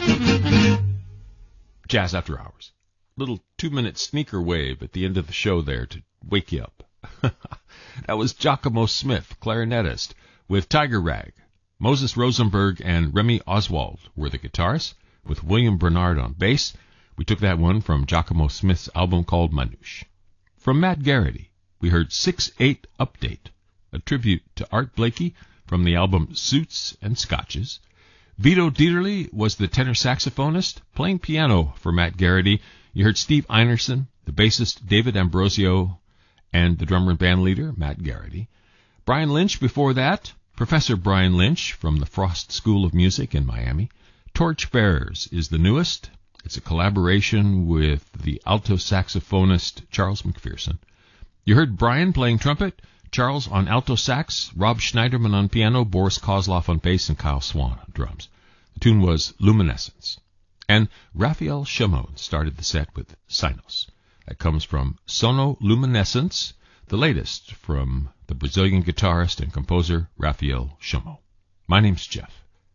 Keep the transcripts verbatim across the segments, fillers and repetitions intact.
Jazz After Hours. Little two-minute sneaker wave at the end of the show there to wake you up. That was Giacomo Smith, clarinetist, with Tiger Rag. Moses Rosenberg and Remy Oswald were the guitarists, with William Bernard on bass. We took that one from Giacomo Smith's album called Manouche. From Matt Garrity, we heard six eight Update, a tribute to Art Blakey from the album Suits and Scotches. Vito Dieterle was the tenor saxophonist, playing piano for Matt Garrity. You heard Steve Einerson, the bassist David Ambrosio, and the drummer and band leader, Matt Garrity. Brian Lynch before that, Professor Brian Lynch from the Frost School of Music in Miami. Torchbearers is the newest. It's a collaboration with the alto saxophonist Charles McPherson. You heard Brian playing trumpet, Charles on alto sax, Rob Schneiderman on piano, Boris Kozlov on bass, and Kyle Swan on drums. The tune was Luminescence. And Raphael Chamon started the set with Sinos. That comes from Sono Luminescence, the latest from the Brazilian guitarist and composer Raphael Chamon. My name's Jeff.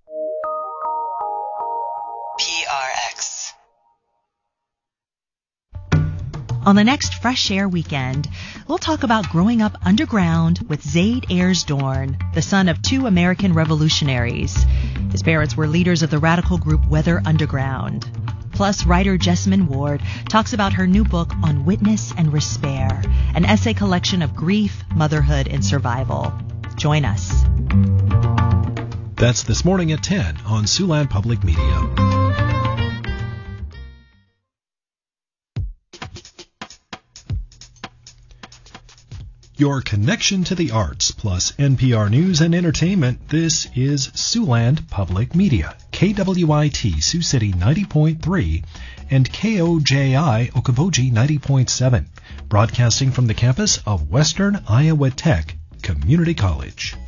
P R X. On the next Fresh Air Weekend, we'll talk about growing up underground with Zaid Ayers-Dorn, the son of two American revolutionaries. His parents were leaders of the radical group Weather Underground. Plus, writer Jessamine Ward talks about her new book On Witness and Respair, an essay collection of grief, motherhood, and survival. Join us. That's this morning at ten on Siouxland Public Media. Your connection to the arts, plus N P R News and Entertainment. This is Siouxland Public Media, K W I T Sioux City ninety point three and K O J I Okoboji ninety point seven, broadcasting from the campus of Western Iowa Tech Community College.